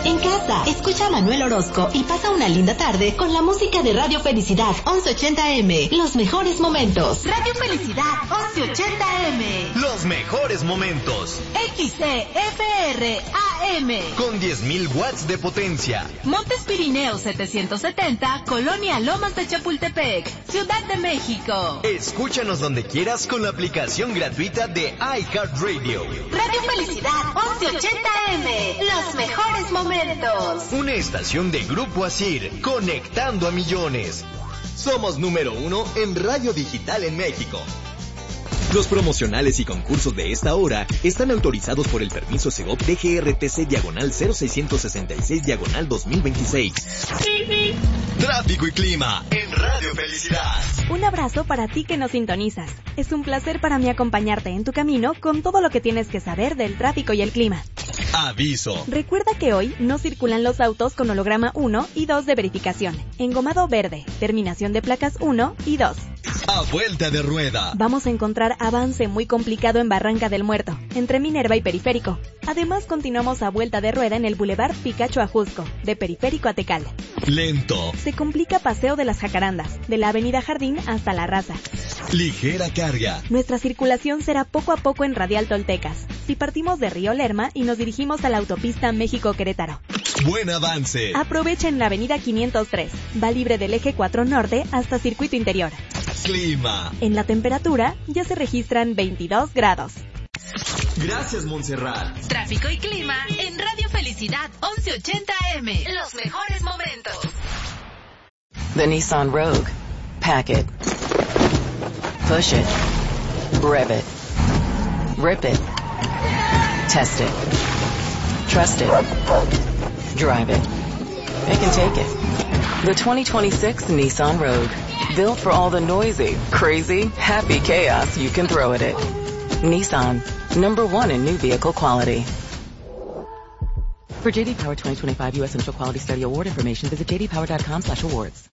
En casa, escucha a Manuel Orozco y pasa una linda tarde con la música de Radio Felicidad 1180M. Los mejores momentos. Radio Felicidad 1180M. Los mejores momentos. XCFR AM. Con 10.000 watts de potencia. Montes Pirineos 770, Colonia Lomas de Chapultepec, Ciudad de México. Escúchanos donde quieras con la aplicación gratuita de iHeartRadio. Radio Felicidad 1180M. Los mejores momentos. Una estación de Grupo Asir, conectando a millones. Somos número 1 en radio digital en México. Los promocionales y concursos de esta hora están autorizados por el permiso Segov DGRTC/0666/2026. Tráfico y clima en Radio Felicidad. Un abrazo para ti que nos sintonizas. Es un placer para mí acompañarte en tu camino con todo lo que tienes que saber del tráfico y el clima. Aviso. Recuerda que hoy no circulan los autos con holograma 1 y 2 de verificación. Engomado verde, terminación de placas 1 y 2. A vuelta de rueda. Vamos a encontrar avance muy complicado en Barranca del Muerto, entre Minerva y Periférico. Además, continuamos a vuelta de rueda en el Boulevard Picacho Ajusco, de Periférico a Tecal. Lento. Se complica Paseo de las Jacarandas, de la Avenida Jardín hasta La Raza. Ligera carga. Nuestra circulación será poco a poco en Radial Toltecas. Si partimos de Río Lerma y nos dirigimos a la autopista México-Querétaro. Buen avance. Aprovecha en la Avenida 503. Va libre del eje 4 Norte hasta Circuito Interior. Clima. En la temperatura ya se registran 22 grados. Gracias, Montserrat. Tráfico y clima en Radio Felicidad 1180M. Los mejores momentos. The Nissan Rogue. Pack it. Push it. Rev it. Rip it. Test it. Trust it. Drive it. It can take it. The 2026 Nissan Rogue. Built for all the noisy, crazy, happy chaos you can throw at it. Nissan. #1 in new vehicle quality. For J.D. Power 2025 U.S. Initial Quality Study Award information, visit jdpower.com/awards.